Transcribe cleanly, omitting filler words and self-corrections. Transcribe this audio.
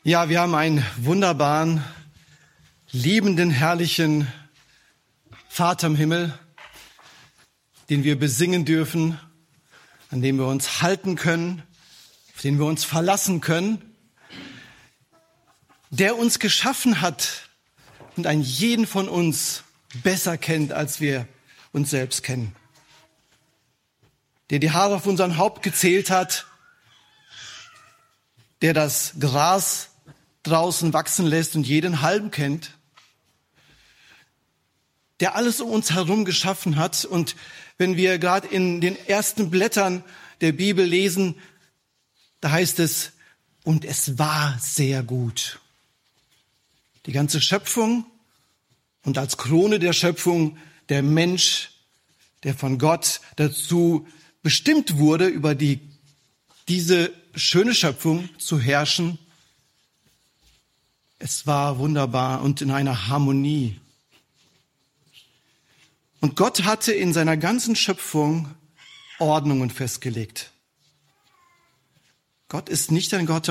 Ja, wir haben einen wunderbaren, liebenden, herrlichen Vater im Himmel, den wir besingen dürfen, an dem wir uns halten können, auf den wir uns verlassen können, der uns geschaffen hat und einen jeden von uns besser kennt, als wir uns selbst kennen. Der die Haare auf unserem Haupt gezählt hat, der das Gras draußen wachsen lässt und jeden Halm kennt, der alles um uns herum geschaffen hat. Und wenn wir gerade in den ersten Blättern der Bibel lesen, da heißt es, und es war sehr gut. Die ganze Schöpfung und als Krone der Schöpfung der Mensch, der von Gott dazu bestimmt wurde, über diese schöne Schöpfung zu herrschen. Es war wunderbar und in einer Harmonie. Und Gott hatte in seiner ganzen Schöpfung Ordnungen festgelegt. Gott ist nicht ein Gott